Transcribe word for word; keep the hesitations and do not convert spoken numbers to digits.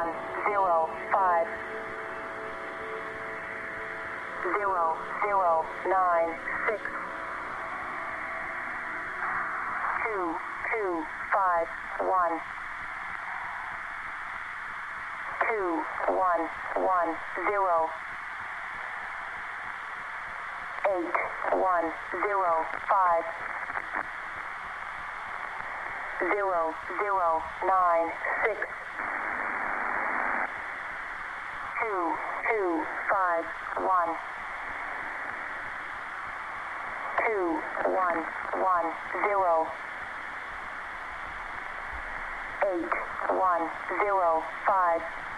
one zero five zero zero nine six two two five one two one one zero eight one zero five zero zero nine six two two five one two one one zero eight one zero five